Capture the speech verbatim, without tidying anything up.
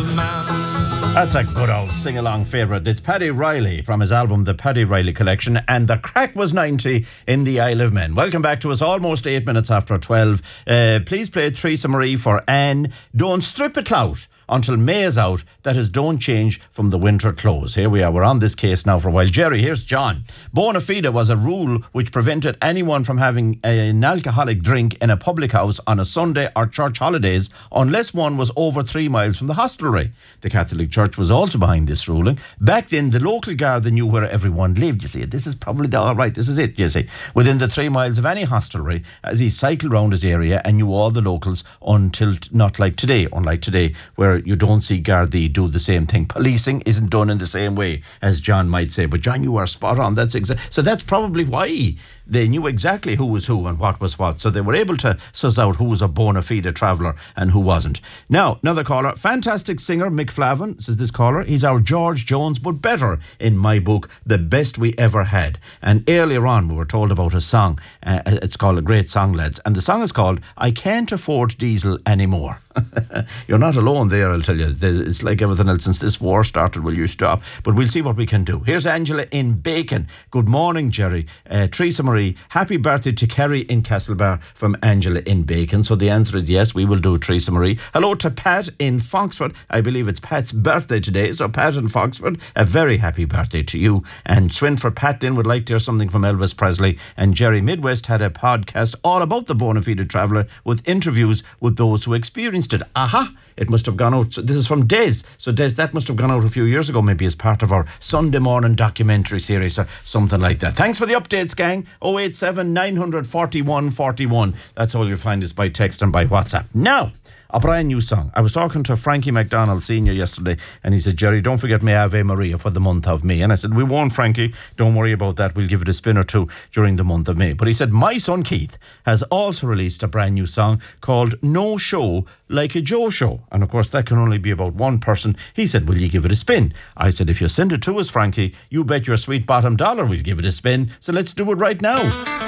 of Man. That's a good old sing-along favourite. It's Paddy Riley from his album The Paddy Riley Collection, and the crack was ninety in the Isle of Men. Welcome back to us, almost eight minutes after twelve. Uh, please play Theresa Marie for Anne. Don't strip a clout until May is out. That is, don't change from the winter clothes. Here we are. We're on this case now for a while. Jerry, here's John. Bona fide was a rule which prevented anyone from having an alcoholic drink in a public house on a Sunday or church holidays unless one was over three miles from the hostelry. The Catholic Church was also behind this ruling. Back then, the local Garda knew where everyone lived, you see. This is probably the, all right, this is it, you see. Within the three miles of any hostelry, as he cycled around his area and knew all the locals until, not like today, unlike today, where you don't see Gardaí do the same thing. Policing isn't done in the same way, as John might say. But John, you are spot on. That's exa- So that's probably why they knew exactly who was who and what was what. So they were able to suss out who was a bona fide traveller and who wasn't. Now, another caller. Fantastic singer, Mick Flavin, says this caller. He's our George Jones, but better, in my book, the best we ever had. And earlier on, we were told about a song. Uh, it's called A Great Song, Lads. And the song is called I Can't Afford Diesel Anymore. You're not alone there, I'll tell you. It's like everything else since this war started. Will you stop? But we'll see what we can do. Here's Angela in Bacon. Good morning, Jerry. Uh, Theresa Marie, happy birthday to Kerry in Castlebar from Angela in Bacon. So the answer is yes, we will do Theresa Marie. Hello to Pat in Foxford. I believe it's Pat's birthday today. So Pat in Foxford, a very happy birthday to you. And Swinford Pat then would like to hear something from Elvis Presley. And Jerry Midwest had a podcast all about the bona fide traveller with interviews with those who experienced it. Aha! It must have gone out. So this is from Des. So Des, that must have gone out a few years ago, maybe as part of our Sunday morning documentary series or something like that. Thanks for the updates, gang. oh eight seven, nine four one, four one. That's all you'll find is by text and by WhatsApp. Now, a brand new song. I was talking to Frankie McDonald Senior yesterday, and he said, Jerry, don't forget me Ave Maria for the month of May. And I said, we won't, Frankie. Don't worry about that. We'll give it a spin or two during the month of May. But he said, my son Keith has also released a brand new song called No Show Like a Joe Show. And of course, that can only be about one person. He said, will you give it a spin? I said, if you send it to us, Frankie, you bet your sweet bottom dollar we'll give it a spin. So let's do it right now.